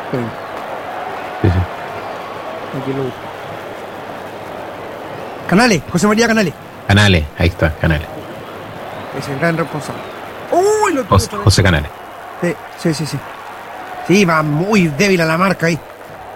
Sí, sí. Aquí lo busco. Canales, José María Canales. Canales, ahí está, Canales. Es el gran responsable. ¡Uy! Lo José Canales. Sí. Sí, va muy débil a la marca ahí.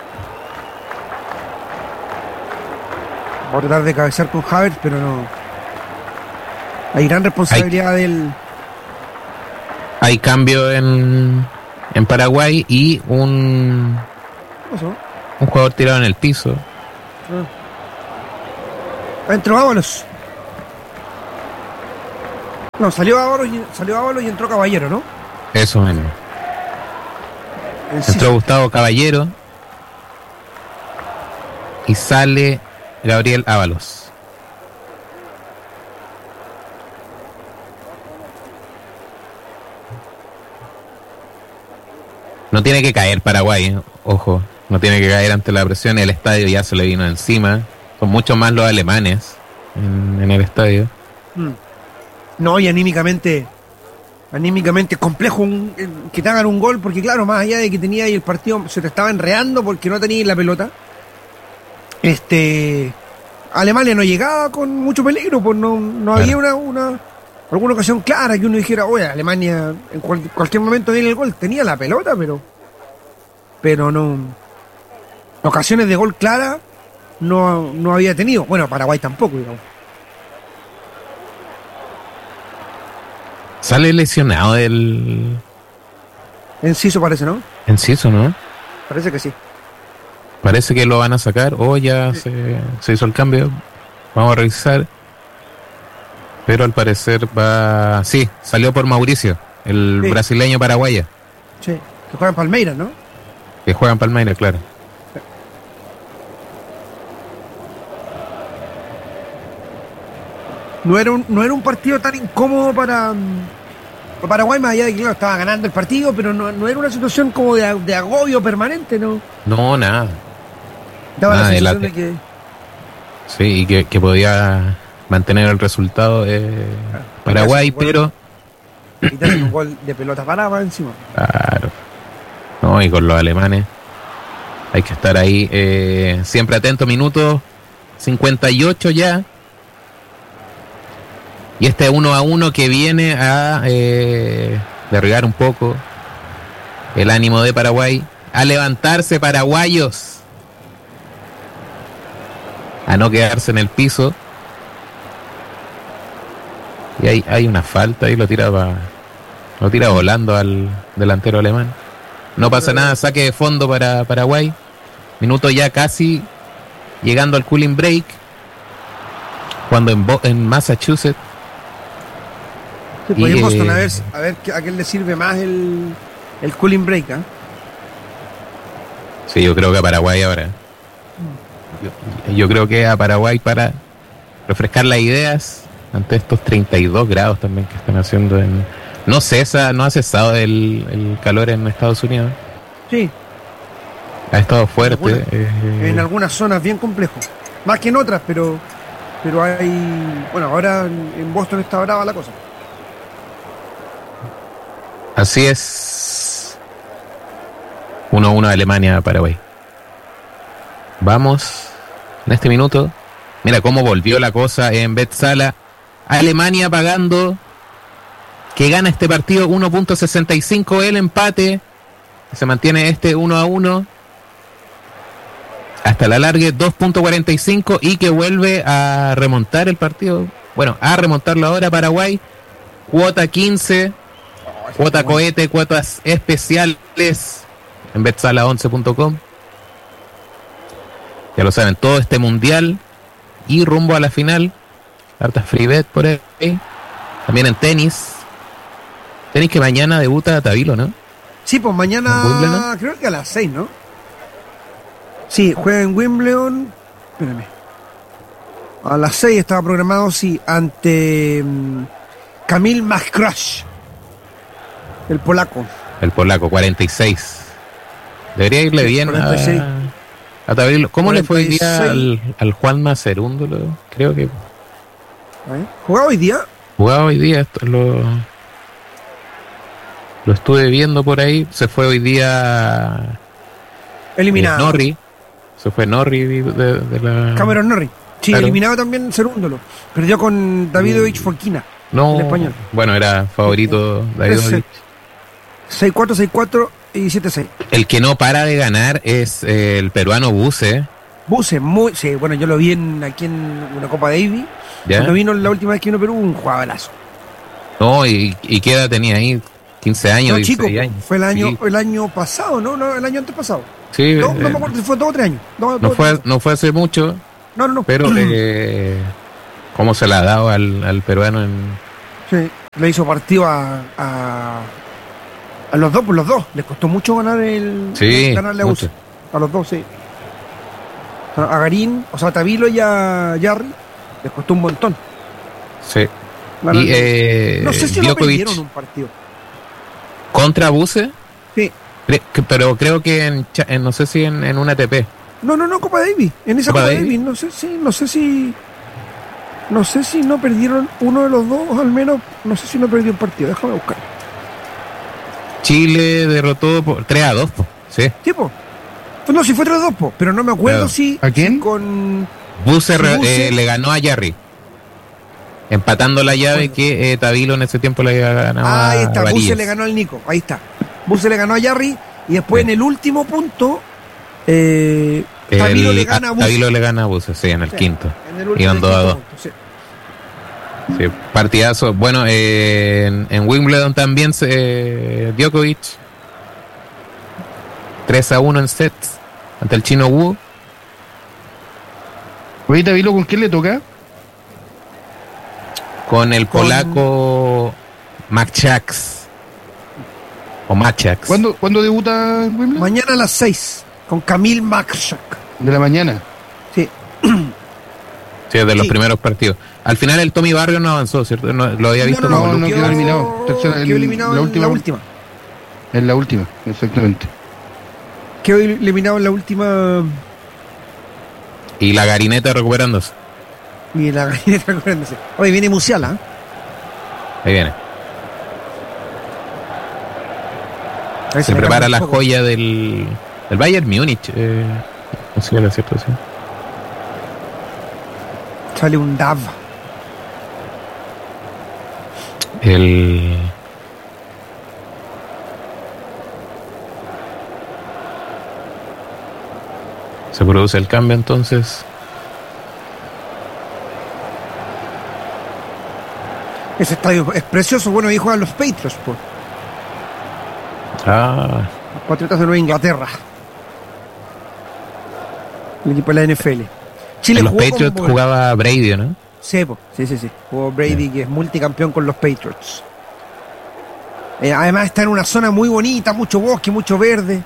Va a tratar de cabecear con Havertz, pero no. Hay gran responsabilidad del... Hay cambio en Paraguay y un jugador tirado en el piso. Entró Ábalos. No, salió Ábalos y entró Caballero, ¿no? Eso mismo. Entró Gustavo Caballero y sale Gabriel Ábalos. No tiene que caer Paraguay, ojo. No tiene que caer ante la presión. El estadio ya se le vino encima. Son mucho más los alemanes en el estadio. No, y anímicamente complejo que te hagan un gol, porque claro, más allá de que tenía ahí el partido, se te estaba enredando porque no tenías la pelota. Alemania no llegaba con mucho peligro, pues no había alguna ocasión clara que uno dijera, oye, Alemania en cualquier momento viene el gol. Tenía la pelota, pero no. Ocasiones de gol clara no había tenido. Bueno, Paraguay tampoco, digamos. Sale lesionado el Enciso parece, ¿no? Enciso, ¿no? Parece que sí. Parece que lo van a sacar o ya se hizo el cambio. Vamos a revisar. Pero al parecer va... Sí, salió por Mauricio, el brasileño paraguayo. Sí, que juega en Palmeiras, ¿no? Que juega en Palmeiras, claro. No era un partido tan incómodo para Paraguay, más allá de que claro, estaba ganando el partido, pero no era una situación como de agobio permanente, ¿no? No, nada. Daba la sensación de que... Sí, y que podía mantener el resultado Paraguay, pero... Y tener un gol de pelota parada encima. Claro. No, y con los alemanes hay que estar ahí siempre atento. Minuto 58 ya. Y este 1-1 que viene a derribar un poco el ánimo de Paraguay. A levantarse, paraguayos. A no quedarse en el piso. Y hay una falta y lo tira volando al delantero alemán. No pasa nada, saque de fondo para Paraguay. Minuto ya casi llegando al cooling break. Cuando en Massachusetts. Sí, pues en Boston, a ver a quién le sirve más el cooling break, ¿eh? Sí, yo creo que a Paraguay ahora. Yo creo que a Paraguay para refrescar las ideas ante estos 32 grados también que están haciendo no ha cesado el calor en Estados Unidos. Sí. Ha estado fuerte. En algunas zonas bien complejo. Más que en otras, pero hay... Bueno, ahora en Boston está brava la cosa. Así es. 1-1 Alemania-Paraguay. Vamos en este minuto. Mira cómo volvió la cosa en Betzala. Alemania pagando que gana este partido 1.65 el empate. Se mantiene este 1-1 hasta la largue 2.45 y que vuelve a remontar el partido. Bueno, a remontarlo ahora Paraguay. Cuota 15, cuota cohete, cuotas especiales en betzala11.com. Ya lo saben, todo este mundial y rumbo a la final. Hartas free bet por ahí. También en tenis. Tenis que mañana debuta Tavilo, ¿no? Sí, pues mañana Wimbledon, creo que a las 6, ¿no? Sí, juega en Wimbledon. Espérame. A las 6 estaba programado, sí, ante Kamil Makhrash, el polaco. El polaco, 46. Debería irle bien a Tavilo. ¿Cómo 46. Le fue hoy día al Juanma Cerúndolo? Creo que... ¿Jugaba hoy día? Jugaba hoy día, lo estuve viendo por ahí. Se fue hoy día Eliminado. Norrie. Se fue Norrie de la... Cameron Norrie. Sí, Claro. eliminado también Cerúndolo. Perdió con Davidovich Fokina. No, en español. bueno, era favorito Davidovich. 6-4, 6-4 y 7-6. El que no para de ganar es el peruano Buse. Buse, sí, bueno, yo lo vi aquí en una Copa Davis. ¿Ya? Cuando vino la última vez que vino a Perú, un jugadorazo. No, y qué edad tenía ahí, 15 años, No, 16 chico, años. fue Sí. el año pasado, ¿no? No, el año antes pasado. Sí, No me acuerdo si fue 2 o 3 años. no fue hace mucho, No. pero cómo se la ha dado al peruano en... Sí, le hizo partido a los dos, por los dos. Les costó mucho ganarle a mucho. Buse. A los dos, sí. A Garín, o sea, a Tavilo y a Jarry, les costó un montón. Sí. Ganarle. Y No sé si lo Djokovic perdieron un partido. contra Buse, Sí. pero creo que no sé si en un ATP. No, Copa Davis. En esa ¿Copa Copa Davis? Davis, no sé si no perdieron uno de los dos, al menos, no sé si no perdió un partido. Déjame buscar. Chile derrotó por 3-2, po. Sí. Tipo. No, si fue 3-2, pero no me acuerdo Claro. si. ¿A quién? si con. Buse Buse- le ganó a Jarry, empatando la llave Bueno. que Tavilo en ese tiempo le había ganado Ah, ahí está, a Buse Varillas. le ganó al Nico, ahí está. Buse le ganó a Jarry y después Sí. en el último punto, Tavilo le gana a Buse. Tavilo le gana a Buse, sí, en el Sí, quinto. En el último, Iban 2-2. punto, sí. Sí, partidazo. Bueno, en Wimbledon también Djokovic 3-1 en sets ante el chino Wu. Oye, Tavilo, ¿con quién le toca? Con el polaco Machax. O Machax. ¿Cuándo debuta en Wimbledon? Mañana a las 6 con Kamil Makrzak. De la mañana. Sí. Sí, de los Sí. primeros partidos. Al final el Tommy Barrios no avanzó, ¿cierto? No, lo había visto no, como no, Luque. quedó eliminado. Quedó eliminado la en última. la última. En la última, exactamente. Quedó eliminado en la última. Y la Garineta recuperándose. Y la gallineta acuérdense. Oye, viene Musiala. Ahí viene. A ver si Se me prepara cambia la un poco. joya del Bayern Múnich. No sé si era cierto, sí. Sale un DAV. Se produce el cambio entonces. Ese estadio es precioso. Bueno, ahí juegan los Patriots, pues. Ah, Los Patriotas de Nueva Inglaterra. El equipo de la NFL. Chile en los jugó Patriots como- jugaba Brady, ¿no? Sí, po. Sí. Jugó Brady, que es multicampeón con los Patriots. Además está en una zona muy bonita, mucho bosque, mucho verde.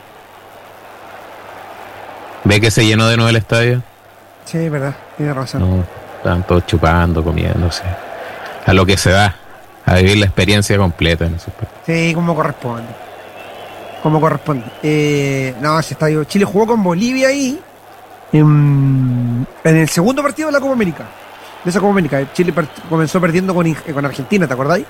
¿Ve que se llenó de nuevo el estadio? Sí, es verdad, tiene razón. No, estaban todos chupando, comiéndose. A lo que se da, a vivir la experiencia completa en esos partidos. Sí, como corresponde. Como corresponde. No, ese estadio. Chile jugó con Bolivia ahí. En el segundo partido de la Copa América. De esa Copa América. Chile comenzó perdiendo con Argentina, ¿te acordáis?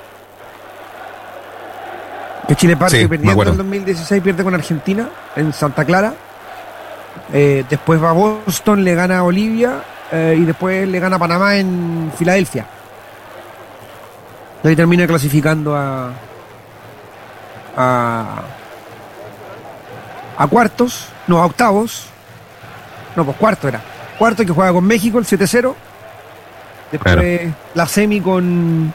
Que Chile parte Sí, me perdiendo en acuerdo. el 2016, pierde con Argentina en Santa Clara. Después va a Boston, le gana a Bolivia y después le gana a Panamá en Filadelfia. Y ahí termina clasificando a cuartos, no, a octavos. No, pues cuarto era. Cuarto que juega con México, el 7-0. Después la semi con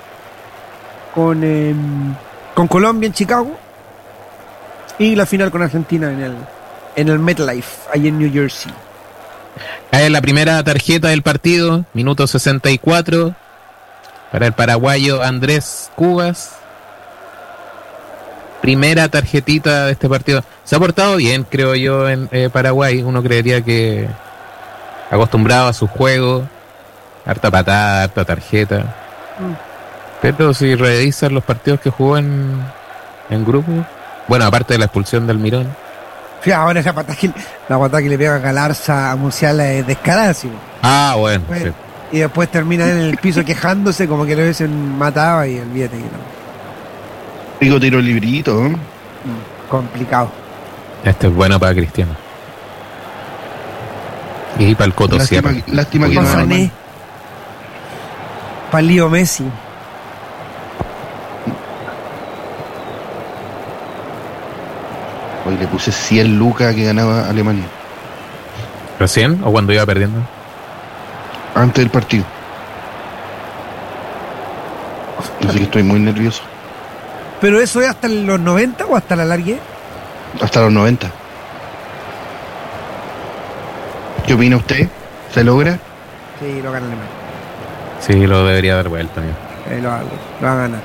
Colombia en Chicago. Y la final con Argentina en el MetLife, ahí en New Jersey. Cae la primera tarjeta del partido, minuto 64, para el paraguayo Andrés Cubas. Primera tarjetita de este partido. Se ha portado bien, creo yo, en Paraguay. Uno creería que acostumbrado a su juego, harta patada, harta tarjeta. Pero si revisan los partidos que jugó en grupo, bueno, aparte de la expulsión del Mirón. Fíjate, ahora la patada que le pega a Galarza a Musiala es descaradísimo. Ah, bueno, sí. Y después termina en el piso quejándose como que lo hubiesen matado y olvídate que no. Digo, tiro librito, ¿eh? Complicado. Este es bueno para Cristiano. Y para el Coto Sierra. Lástima que Para no Sané. Alemán. Para Lío Messi. Hoy le puse 100 lucas que ganaba Alemania ¿Recién o cuando iba perdiendo? antes del partido. Así que estoy muy nervioso. ¿Pero eso es hasta los 90 o hasta la largue? Hasta los 90. ¿Qué opina usted? ¿Se logra? Sí, lo gana Alemania. Sí, lo debería dar vuelta. Amigo. Lo va a ganar.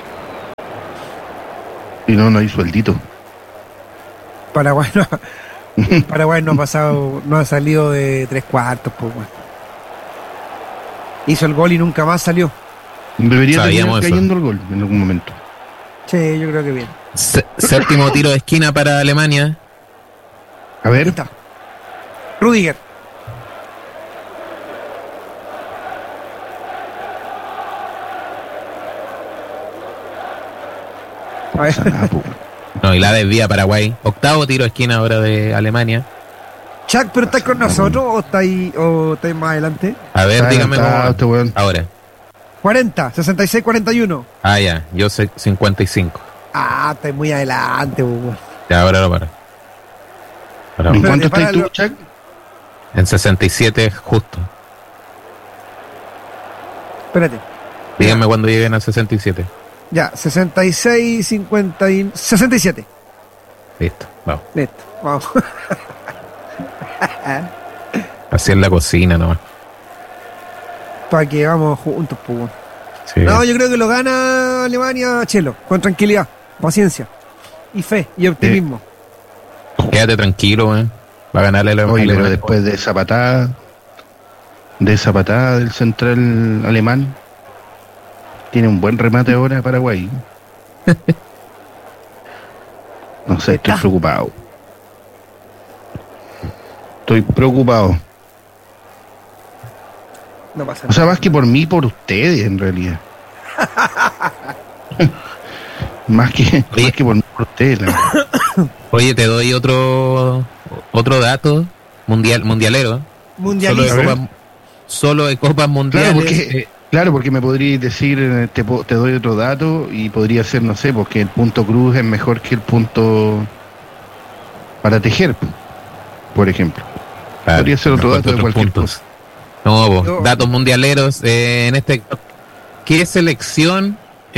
Y no hay sueldito. Paraguay no ha pasado, no ha salido de 3/4, pues, bueno. Hizo el gol y nunca más salió. Debería terminar Sabíamos eso. cayendo el gol en algún momento. Sí, yo creo que bien. Séptimo tiro de esquina para Alemania. A Ahí ver, está. Rudiger. A ver. ah, po. No, y la desvía Paraguay. Octavo tiro de esquina ahora de Alemania. Chuck, ¿pero estás con nosotros o estáis más adelante? A ver, Está dígame adelantado cómo. este weón. Ahora. 40, 66, 41. Ah, ya. Yo sé 55. Ah, estáis muy adelante, pues, bueno. Ya, ahora lo paro. Ahora ¿En vamos. cuánto estás tú, páralo. Chuck? En 67 justo. Espérate. Díganme cuando lleguen a 67. Ya, 66, 50 y... 67. Listo, vamos. Listo, vamos. Así en la cocina nomás. Para que vamos juntos, pues, bueno. Sí. No, yo creo que lo gana Alemania, Chelo, con tranquilidad, paciencia y fe y optimismo. Quédate tranquilo, weón. Va a ganar el Oye, pero Alemania. después de esa patada del central alemán, tiene un buen remate ahora Paraguay. No sé, estoy Está. preocupado. Estoy preocupado. No pasa O sea, nada. más que por mí, por ustedes, en realidad. más que por mí, por ustedes. la verdad. Oye, te doy otro dato mundialero. Mundialista. Solo de copas mundiales. Claro, porque me podríais decir, te doy otro dato y podría ser, no sé, porque el punto cruz es mejor que el punto para tejer, por ejemplo. Claro, podría ser otro mejor dato de otros cualquier puntos. No, Yo- datos mundialeros. En este, ¿qué selección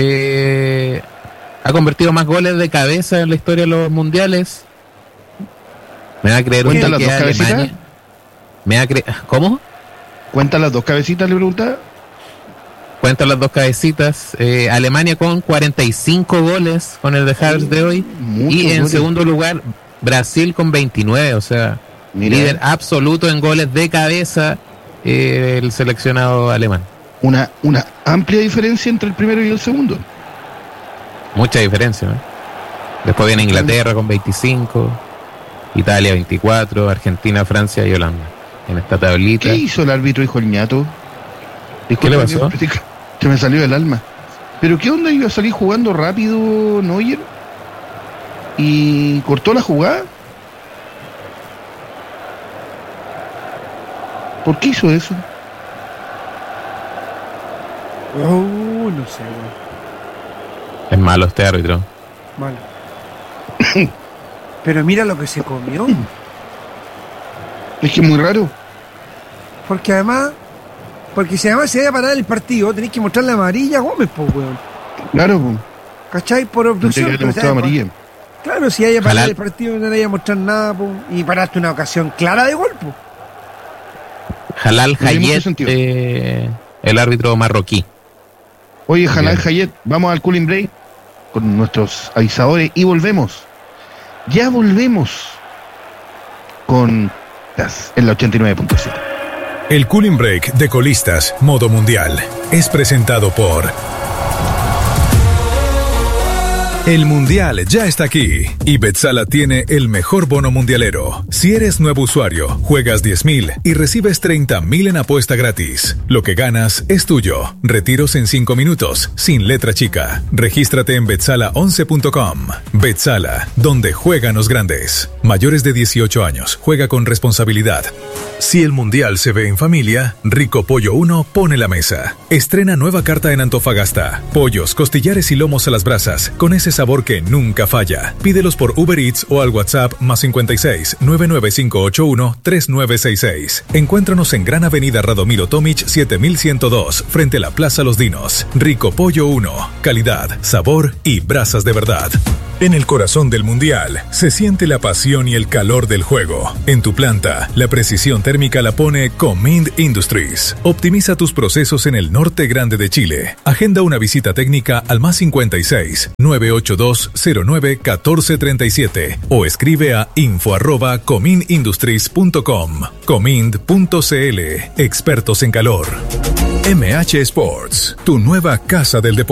ha convertido más goles de cabeza en la historia de los mundiales? ¿Me va a creer ¿Cuentan usted las que dos Alemania? ¿Me va a creer? ¿Cómo? ¿Cuentan las dos cabecitas, le preguntaba? Cuentan las dos cabecitas. Alemania con 45 goles con el de Havertz de hoy. Muchos Y en goles. segundo lugar, Brasil con 29. O sea, Mira, líder absoluto en goles de cabeza el seleccionado alemán. una amplia diferencia entre el primero y el segundo. Mucha diferencia, ¿no? Después viene Inglaterra con 25, Italia 24, Argentina, Francia y Holanda. En esta tablita. ¿Qué hizo el árbitro, hijo el ñato? ¿Qué le pasó? Se me salió del alma. ¿Pero qué onda? Iba a salir jugando rápido Neuer y cortó la jugada. ¿Por qué hizo eso? No sé, weón. Es malo este árbitro. Malo. Pero mira lo que se comió. Es que es muy raro. Porque si además se vaya a parar el partido, tenéis que mostrarle amarilla a Gómez, pues, weón. Claro, pues. ¿Cachai? Por Pensé que obstrucción. le pero mostraba ¿sabes? amarilla. Claro, si haya parado Ojalá- el partido no le haya mostrar nada, pues, y paraste una ocasión clara de gol, pues. Halal Tiene mucho Hayet, sentido. el árbitro marroquí. Oye, Halal Bien. Hayet, vamos al cooling break con nuestros avisadores y volvemos. Ya volvemos con en la 89.7. El Cooling Break de Colistas Modo Mundial es presentado por El Mundial ya está aquí y Betsala tiene el mejor bono mundialero. Si eres nuevo usuario, juegas 10,000 y recibes 30,000 en apuesta gratis. Lo que ganas es tuyo. Retiros en 5 minutos, sin letra chica. Regístrate en betsala11.com. Betsala, donde juegan los grandes. Mayores de 18 años, juega con responsabilidad. Si el Mundial se ve en familia, Rico Pollo 1 pone la mesa. Estrena nueva carta en Antofagasta. Pollos, costillares y lomos a las brasas, con ese sabor que nunca falla. Pídelos por Uber Eats o al WhatsApp +56 99581 3966. Encuéntranos en Gran Avenida Radomiro Tomic 7102, frente a la Plaza Los Dinos. Rico Pollo 1, calidad, sabor y brasas de verdad. En el corazón del Mundial se siente la pasión y el calor del juego. En tu planta, la precisión térmica la pone Comind Industries. Optimiza tus procesos en el norte grande de Chile. Agenda una visita técnica al +56 982 09 1437 o escribe a info@comindindustries.com. Comind.cl, expertos en calor. MH Sports, tu nueva casa del deporte.